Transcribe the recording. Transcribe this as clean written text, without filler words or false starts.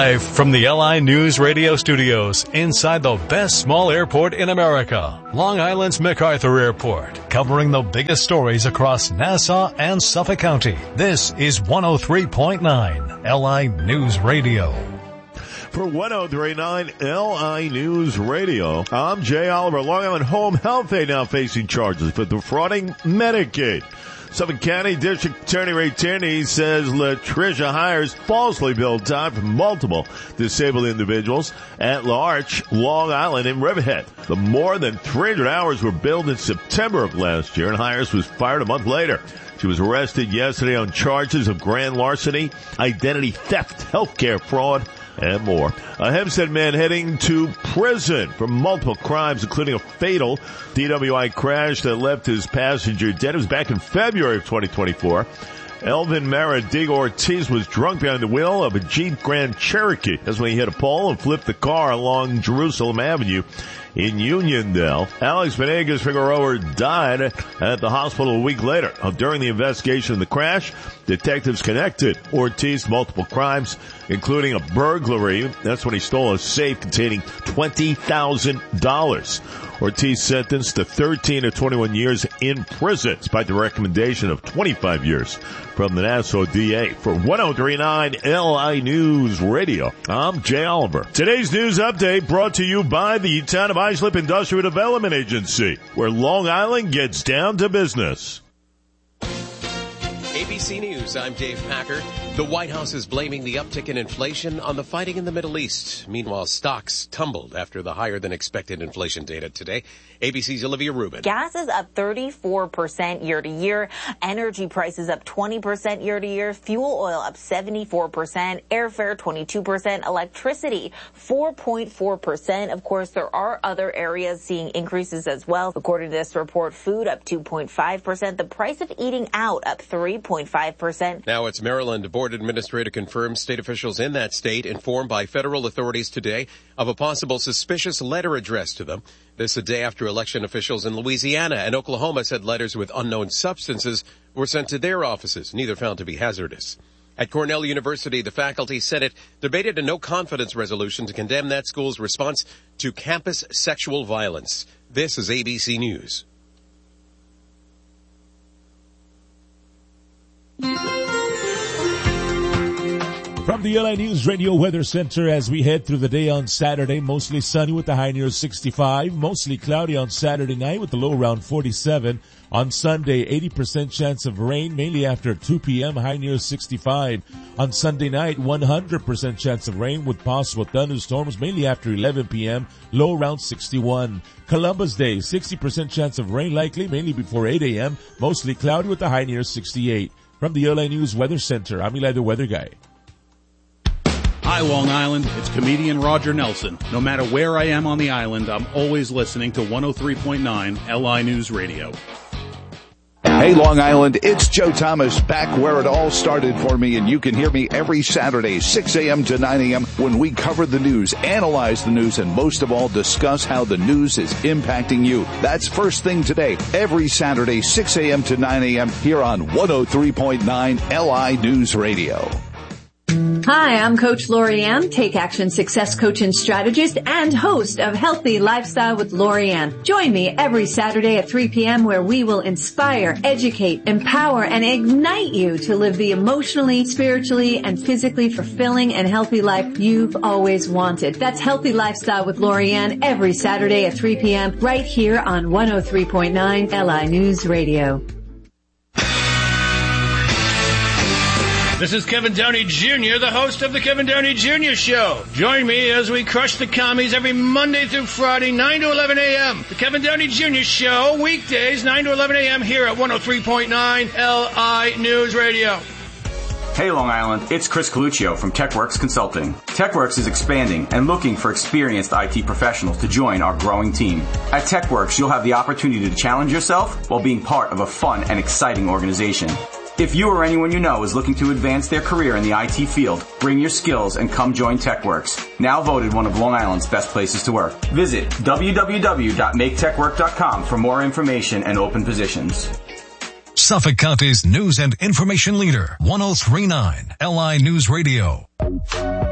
Live from the LI News Radio studios inside the best small airport in America, Long Island's MacArthur Airport, covering the biggest stories across Nassau and Suffolk County. This is 103.9 LI News Radio. For 103.9 LI News Radio, I'm Jay Oliver. Long Island Home Health Aid now facing charges for defrauding Medicaid. Suffolk County District Attorney Ray Tierney says Latricia Hires falsely billed time for multiple disabled individuals at L'Arch, Long Island, and Riverhead. The more than 300 hours were billed in September of last year, and Hires was fired a month later. She was arrested yesterday on charges of grand larceny, identity theft, healthcare fraud, and more. A Hempstead man heading to prison for multiple crimes, including a fatal DWI crash that left his passenger dead. It was back in February of 2024. Elvin Maradigo Ortiz was drunk behind the wheel of a Jeep Grand Cherokee. That's when he hit a pole and flipped the car along Jerusalem Avenue in Uniondale. Alex Venegas Figueroa died at the hospital a week later. During the investigation of the crash, detectives connected Ortiz to multiple crimes, including a burglary. That's when he stole a safe containing $20,000. Ortiz sentenced to 13 to 21 years in prison, despite the recommendation of 25 years from the Nassau DA. For 103.9 LI News Radio, I'm Jay Oliver. Today's news update brought to you by the Town of Islip Industrial Development Agency, where Long Island gets down to business. ABC News, I'm Dave Packer. The White House is blaming the uptick in inflation on the fighting in the Middle East. Meanwhile, stocks tumbled after the higher-than-expected inflation data today. ABC's Olivia Rubin. Gas is up 34% year-to-year. Energy prices up 20% year-to-year. Fuel oil up 74%. Airfare 22%. Electricity 4.4%. Of course, there are other areas seeing increases as well. According to this report, food up 2.5%. The price of eating out up 3.5%. Now it's Maryland Board Administrator confirms state officials in that state informed by federal authorities today of a possible suspicious letter addressed to them. This a day after election officials in Louisiana and Oklahoma said letters with unknown substances were sent to their offices, neither found to be hazardous. At Cornell University, the faculty Senate debated a no-confidence resolution to condemn that school's response to campus sexual violence. This is ABC News. From the LI News Radio Weather Center, as we head through the day on Saturday, mostly sunny with the high near 65, mostly cloudy on Saturday night with the low around 47. On Sunday, 80% chance of rain, mainly after 2 p.m., high near 65. On Sunday night, 100% chance of rain with possible thunderstorms, mainly after 11 p.m., low around 61. Columbus Day, 60% chance of rain likely, mainly before 8 a.m., mostly cloudy with the high near 68. From the LI News Weather Center, I'm Eli the Weather Guy. Hi, Long Island. It's comedian Roger Nelson. No matter where I am on the island, I'm always listening to 103.9 LI News Radio. Hey, Long Island, it's Joe Thomas back where it all started for me, and you can hear me every Saturday, 6 a.m. to 9 a.m. when we cover the news, analyze the news, and most of all, discuss how the news is impacting you. That's First Thing Today, every Saturday, 6 a.m. to 9 a.m. here on 103.9 LI News Radio. Hi, I'm Coach Lorianne, Take Action Success Coach and Strategist and host of Healthy Lifestyle with Lorianne. Join me every Saturday at 3 p.m. where we will inspire, educate, empower, and ignite you to live the emotionally, spiritually, and physically fulfilling and healthy life you've always wanted. That's Healthy Lifestyle with Lorianne every Saturday at 3 p.m. right here on 103.9 LI News Radio. This is Kevin Downey Jr., the host of the Kevin Downey Jr. Show. Join me as we crush the commies every Monday through Friday, 9 to 11 a.m. The Kevin Downey Jr. Show, weekdays, 9 to 11 a.m. here at 103.9 LI News Radio. Hey, Long Island, it's Chris Coluccio from TechWorks Consulting. TechWorks is expanding and looking for experienced IT professionals to join our growing team. At TechWorks, you'll have the opportunity to challenge yourself while being part of a fun and exciting organization. If you or anyone you know is looking to advance their career in the IT field, bring your skills and come join TechWorks, now voted one of Long Island's best places to work. Visit www.maketechwork.com for more information and open positions. Suffolk County's news and information leader, 103.9 LI News Radio.